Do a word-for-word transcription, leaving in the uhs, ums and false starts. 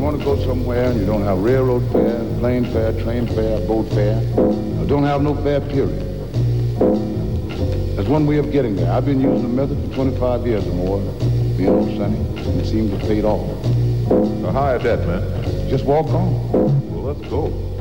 want to go somewhere and you don't have railroad fare, plane fare, train fare, boat fare, you don't have no fare, period. There's one way of getting there. I've been using the method for twenty-five years or more, being old Sonny, and it seems to have paid off. So how is that, man? Just walk on. Well, let's go.